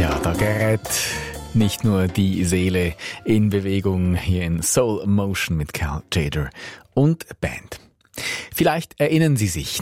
Ja, da gerät nicht nur die Seele in Bewegung hier in Soul Motion mit Cal Tjader und Band. Vielleicht erinnern Sie sich,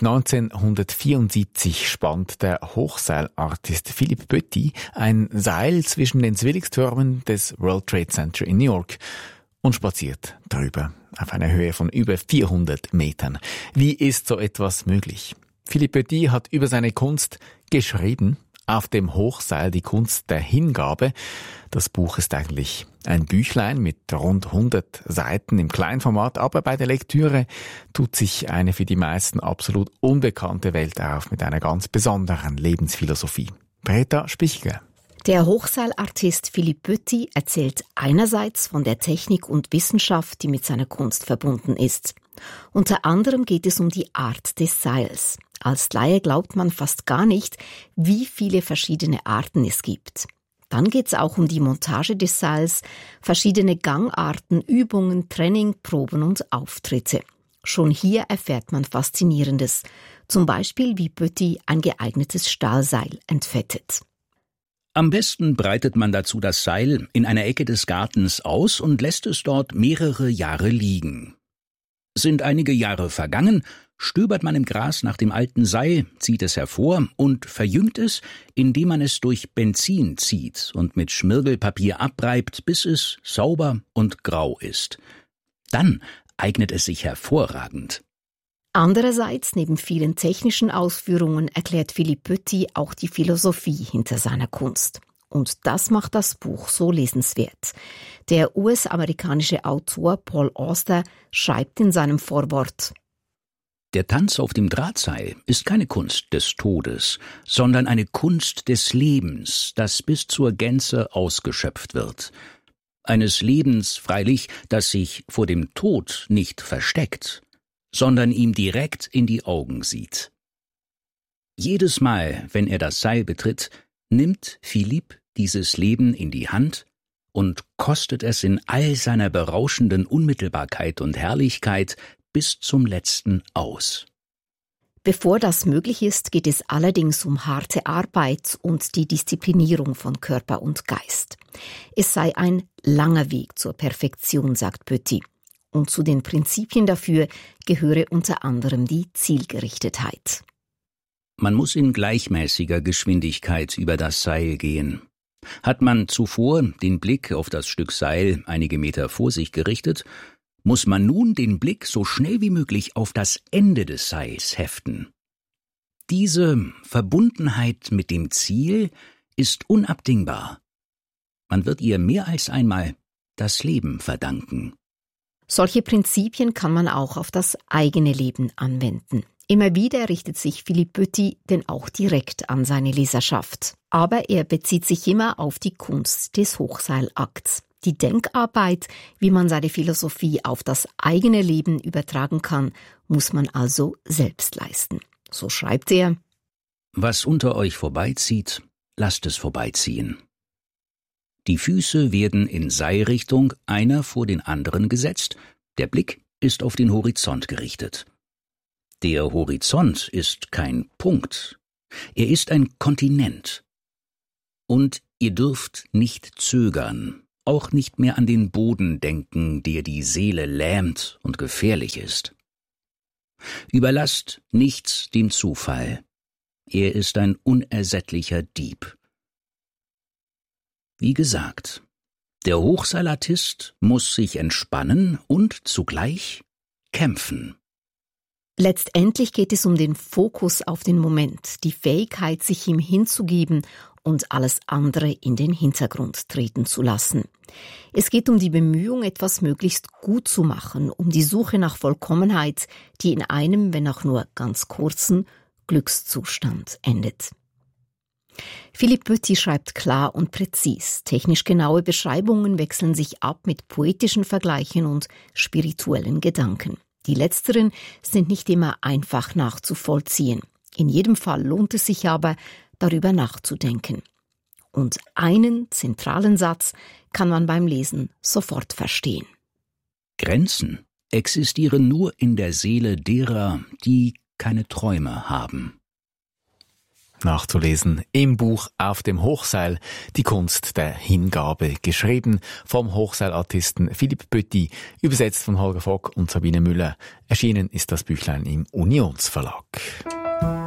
1974 spannt der Hochseilartist Philippe Petit ein Seil zwischen den Zwillingstürmen des World Trade Center in New York und spaziert darüber auf einer Höhe von über 400 Metern. Wie ist so etwas möglich? Philippe Petit hat über seine Kunst geschrieben, Auf dem Hochseil, die Kunst der Hingabe. Das Buch ist eigentlich ein Büchlein mit rund 100 Seiten im Kleinformat, aber bei der Lektüre tut sich eine für die meisten absolut unbekannte Welt auf mit einer ganz besonderen Lebensphilosophie. Britta Spichler. Der Hochseilartist Philippe Petit erzählt einerseits von der Technik und Wissenschaft, die mit seiner Kunst verbunden ist. Unter anderem geht es um die Art des Seils. Als Laie glaubt man fast gar nicht, wie viele verschiedene Arten es gibt. Dann geht es auch um die Montage des Seils, verschiedene Gangarten, Übungen, Training, Proben und Auftritte. Schon hier erfährt man Faszinierendes. Zum Beispiel, wie Petit ein geeignetes Stahlseil entfettet. Am besten breitet man dazu das Seil in einer Ecke des Gartens aus und lässt es dort mehrere Jahre liegen. Sind einige Jahre vergangen, stöbert man im Gras nach dem alten Seil, zieht es hervor und verjüngt es, indem man es durch Benzin zieht und mit Schmirgelpapier abreibt, bis es sauber und grau ist. Dann eignet es sich hervorragend. Andererseits, neben vielen technischen Ausführungen, erklärt Philippe Petit auch die Philosophie hinter seiner Kunst. Und das macht das Buch so lesenswert. Der US-amerikanische Autor Paul Auster schreibt in seinem Vorwort: Der Tanz auf dem Drahtseil ist keine Kunst des Todes, sondern eine Kunst des Lebens, das bis zur Gänze ausgeschöpft wird. Eines Lebens freilich, das sich vor dem Tod nicht versteckt, sondern ihm direkt in die Augen sieht. Jedes Mal, wenn er das Seil betritt, nimmt Philippe dieses Leben in die Hand und kostet es in all seiner berauschenden Unmittelbarkeit und Herrlichkeit bis zum Letzten aus. Bevor das möglich ist, geht es allerdings um harte Arbeit und die Disziplinierung von Körper und Geist. Es sei ein langer Weg zur Perfektion, sagt Petit. Und zu den Prinzipien dafür gehöre unter anderem die Zielgerichtetheit. Man muss in gleichmäßiger Geschwindigkeit über das Seil gehen. Hat man zuvor den Blick auf das Stück Seil einige Meter vor sich gerichtet, muss man nun den Blick so schnell wie möglich auf das Ende des Seils heften. Diese Verbundenheit mit dem Ziel ist unabdingbar. Man wird ihr mehr als einmal das Leben verdanken. Solche Prinzipien kann man auch auf das eigene Leben anwenden. Immer wieder richtet sich Philippe Petit denn auch direkt an seine Leserschaft. Aber er bezieht sich immer auf die Kunst des Hochseilakts. Die Denkarbeit, wie man seine Philosophie auf das eigene Leben übertragen kann, muss man also selbst leisten. So schreibt er: Was unter euch vorbeizieht, lasst es vorbeiziehen. Die Füße werden in Seilrichtung einer vor den anderen gesetzt, der Blick ist auf den Horizont gerichtet. Der Horizont ist kein Punkt, er ist ein Kontinent. Und ihr dürft nicht zögern, auch nicht mehr an den Boden denken, der die Seele lähmt und gefährlich ist. Überlasst nichts dem Zufall, er ist ein unersättlicher Dieb. Wie gesagt, der Hochseilartist muss sich entspannen und zugleich kämpfen. Letztendlich geht es um den Fokus auf den Moment, die Fähigkeit, sich ihm hinzugeben und alles andere in den Hintergrund treten zu lassen. Es geht um die Bemühung, etwas möglichst gut zu machen, um die Suche nach Vollkommenheit, die in einem, wenn auch nur ganz kurzen, Glückszustand endet. Philippe Petit schreibt klar und präzis. Technisch genaue Beschreibungen wechseln sich ab mit poetischen Vergleichen und spirituellen Gedanken. Die letzteren sind nicht immer einfach nachzuvollziehen. In jedem Fall lohnt es sich aber, darüber nachzudenken. Und einen zentralen Satz kann man beim Lesen sofort verstehen. Grenzen existieren nur in der Seele derer, die keine Träume haben. nachzulesen im Buch Auf dem Hochseil, die Kunst der Hingabe, geschrieben vom Hochseilartisten Philipp Pötti, übersetzt von Holger Fock und Sabine Müller. Erschienen ist das Büchlein im Unionsverlag.